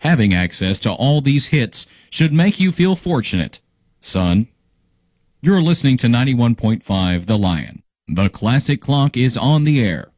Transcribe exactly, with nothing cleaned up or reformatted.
Having access to all these hits should make you feel fortunate, son. You're listening to ninety-one point five The Lion. The Classic Clock is on the air.